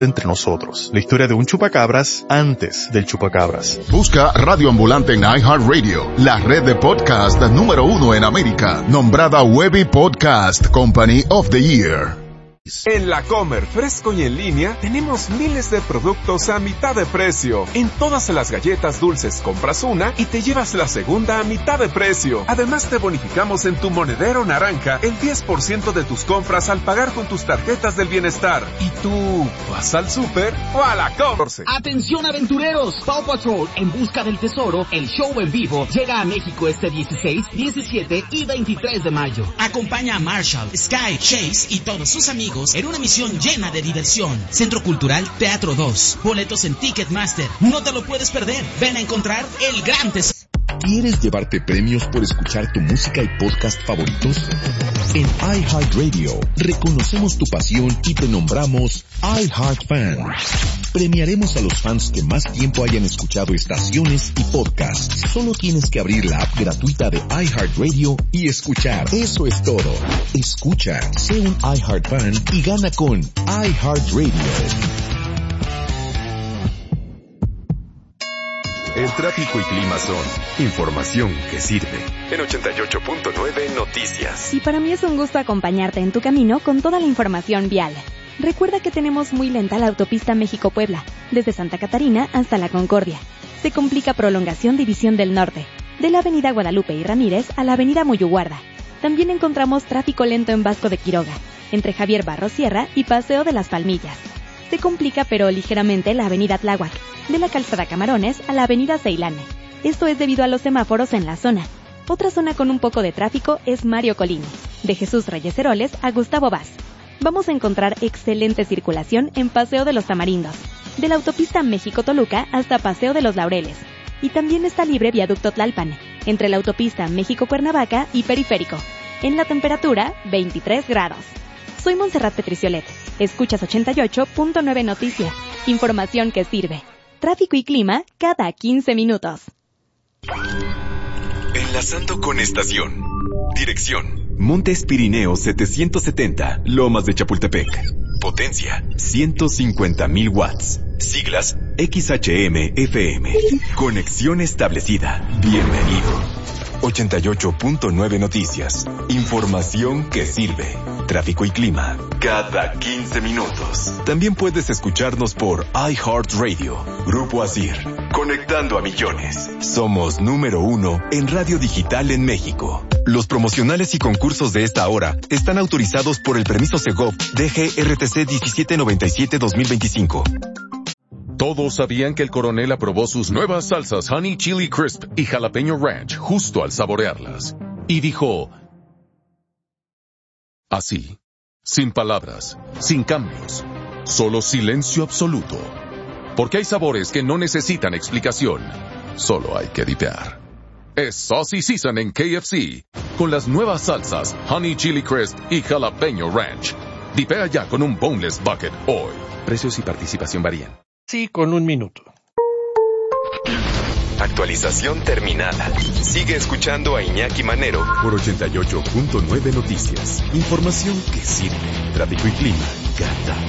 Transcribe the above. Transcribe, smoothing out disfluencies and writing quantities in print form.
entre nosotros. La historia de un chupacabras antes del chupacabras. Busca Radio Ambulante en iHeartRadio, la red de podcast número 1 en América, nombrada Webby Podcast Company of the Year. En La Comer, fresco y en línea, tenemos miles de productos a mitad de precio. En todas las galletas dulces compras una y te llevas la segunda a mitad de precio. Además te bonificamos en tu monedero naranja el 10% de tus compras al pagar con tus tarjetas del bienestar. ¿Y tú vas al súper o a La Comer? ¡Atención aventureros! Paw Patrol en busca del tesoro, el show en vivo, llega a México este 16, 17 y 23 de mayo. Acompaña a Marshall, Sky, Chase y todos sus amigos en una misión llena de diversión. Centro Cultural Teatro 2. Boletos en Ticketmaster. No te lo puedes perder. Ven a encontrar el gran tesoro. ¿Quieres llevarte premios por escuchar tu música y podcast favoritos? En iHeartRadio reconocemos tu pasión y te nombramos iHeartFan. Premiaremos a los fans que más tiempo hayan escuchado estaciones y podcasts. Solo tienes que abrir la app gratuita de iHeartRadio y escuchar. Eso es todo. Escucha, sé un iHeartFan y gana con iHeartRadio. El tráfico y clima son información que sirve. En 88.9 Noticias. Y para mí es un gusto acompañarte en tu camino con toda la información vial. Recuerda que tenemos muy lenta la autopista México-Puebla, desde Santa Catarina hasta La Concordia. Se complica prolongación División del Norte, de la avenida Guadalupe y Ramírez a la avenida Muyuguarda. También encontramos tráfico lento en Vasco de Quiroga, entre Javier Barros Sierra y Paseo de las Palmillas. Se complica pero ligeramente la avenida Tláhuac, de la calzada Camarones a la avenida Ceilán. Esto es debido a los semáforos en la zona. Otra zona con un poco de tráfico es Mario Colini, de Jesús Reyes Heroles a Gustavo Vaz. Vamos a encontrar excelente circulación en Paseo de los Tamarindos, de la autopista México-Toluca hasta Paseo de los Laureles. Y también está libre Viaducto Tlalpan, entre la autopista México-Cuernavaca y Periférico. En la temperatura, 23 grados. Soy Montserrat Petriciolet. Escuchas 88.9 Noticias. Información que sirve. Tráfico y clima cada 15 minutos. Enlazando con estación. Dirección: Montes Pirineos 770, Lomas de Chapultepec. Potencia: 150,000 watts. Siglas: XHM-FM. Conexión establecida. Bienvenido. 88.9 Noticias. Información que sirve. Tráfico y clima cada 15 minutos. También puedes escucharnos por iHeartRadio. Grupo Asir. Conectando a millones. Somos número 1 en radio digital en México. Los promocionales y concursos de esta hora están autorizados por el permiso Segov DGRTC 1797-2025. Todos sabían que el coronel aprobó sus nuevas salsas Honey Chili Crisp y Jalapeño Ranch justo al saborearlas. Y dijo, así, sin palabras, sin cambios, solo silencio absoluto. Porque hay sabores que no necesitan explicación, solo hay que dipear. Es Saucy Season en KFC, con las nuevas salsas Honey Chili Crisp y Jalapeño Ranch. Dipea ya con un Boneless Bucket hoy. Precios y participación varían. Sí, con un minuto. Actualización terminada. Sigue escuchando a Iñaki Manero por 88.9 Noticias. Información que sirve. Tráfico y clima cada